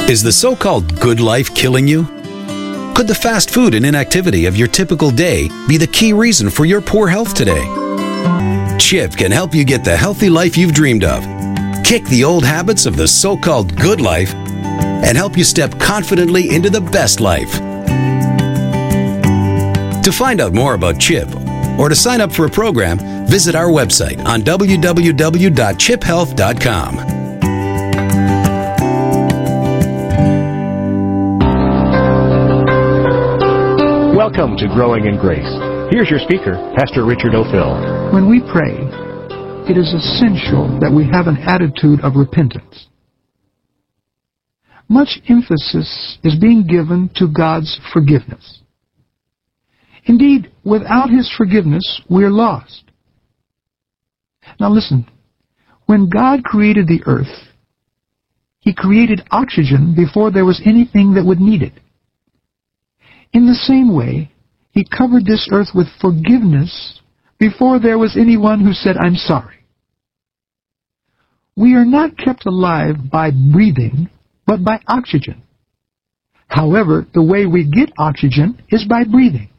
Is the so-called good life killing you? Could the fast food and inactivity of your typical day be the key reason for your poor health today? CHIP can help you get the healthy life you've dreamed of, kick the old habits of the so-called good life, and help you step confidently into the best life. To find out more about CHIP or to sign up for a program, visit our website on www.chiphealth.com. Welcome to Growing in Grace. Here's your speaker, Pastor Richard O'Fill. When we pray, it is essential that we have an attitude of repentance. Much emphasis is being given to God's forgiveness. Indeed, without His forgiveness, we're lost. Now listen, when God created the earth, He created oxygen before there was anything that would need it. In the same way, He covered this earth with forgiveness before there was anyone who said, "I'm sorry." We are not kept alive by breathing, but by oxygen. However, the way we get oxygen is by breathing.